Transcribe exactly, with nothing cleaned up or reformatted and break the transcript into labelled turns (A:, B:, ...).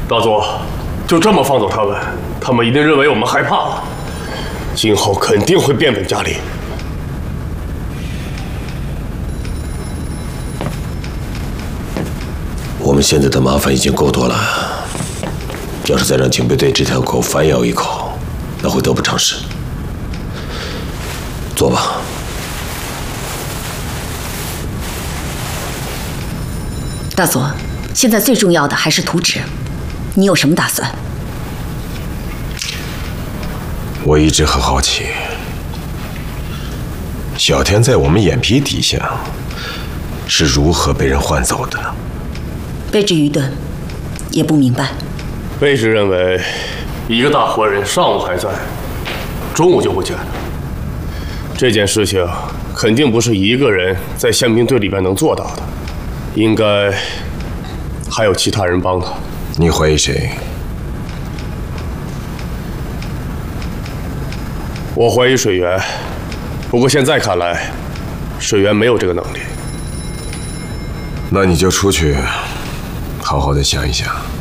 A: 大佐，就这么放走他们，他们一定认为我们害怕了，今后肯定会变本加厉。
B: 我们现在的麻烦已经够多了，要是再让警备队这条狗反咬一口，那会得不偿失。坐吧。
C: 大佐，现在最重要的还是图纸，你有什么打算？
D: 我一直很好奇，小天在我们眼皮底下是如何被人换走的呢？
C: 卑职愚钝，也不明白。
A: 卑职认为，一个大活人上午还在，中午就不见了。这件事情肯定不是一个人在宪兵队里边能做到的，应该还有其他人帮他。
D: 你怀疑谁？
A: 我怀疑水源，不过现在看来，水源没有这个能力。
D: 那你就出去，好好的想一想。